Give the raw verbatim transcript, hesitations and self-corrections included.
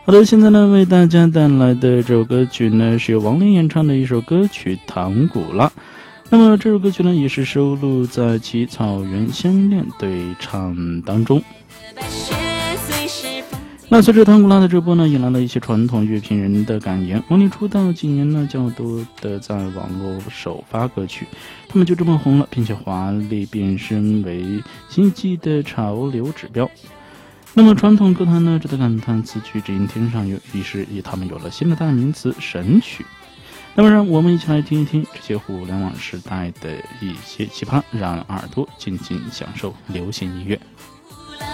好的，现在呢为大家带来的这首歌曲呢是由王琳演唱的一首歌曲《糖古拉》。那么这首歌曲呢也是收录在其《草原相恋》对唱当中。那随着糖古拉的热播呢，引来了一些传统乐评人的感言。王琳出道几年呢，较多的在网络首发歌曲，他们就这么红了，并且华丽变身为新一季的潮流指标。那么传统歌坛呢，值得感叹此曲只应天上有，于是以他们有了新的代名词神曲。那么让我们一起来听一听这些互联网时代的一些奇葩，让耳朵静静享受流行音乐。